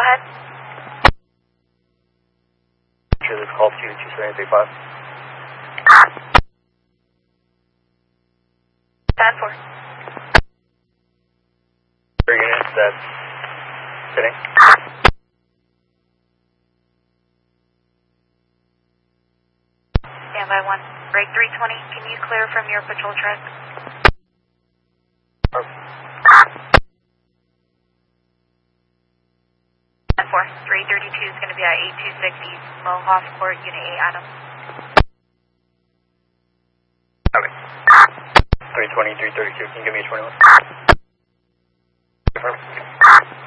ahead. Sure, this call to 27835. 10-4. Units that's sitting. Standby 1. Break 320. Can you clear from your patrol truck? 10-4. 332 is going to be at 8260 Mohawk Court, Unit 8, Adam. Okay. 320, 332. Can you give me a 21? Confirm.